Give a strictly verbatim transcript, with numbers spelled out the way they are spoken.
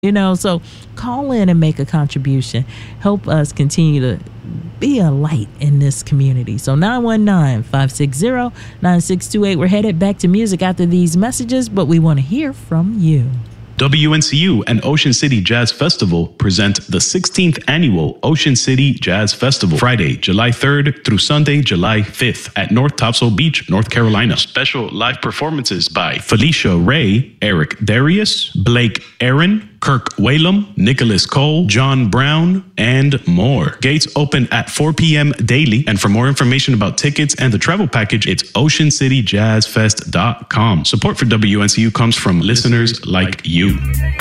You know, so call in and make a contribution. Help us continue to be a light in this community. So nine one nine, five six zero, nine six two eight. We're headed back to music after these messages, but we want to hear from you. W N C U and Ocean City Jazz Festival present the sixteenth Annual Ocean City Jazz Festival, Friday, July third through Sunday, July fifth at North Topsail Beach, North Carolina. Special live performances by Felicia Ray, Eric Darius, Blake Aaron, Kirk Whalum, Nicholas Cole, John Brown, and more. Gates open at four p.m. daily. And for more information about tickets and the travel package, it's ocean city jazz fest dot com. Support for W N C U comes from listeners like you.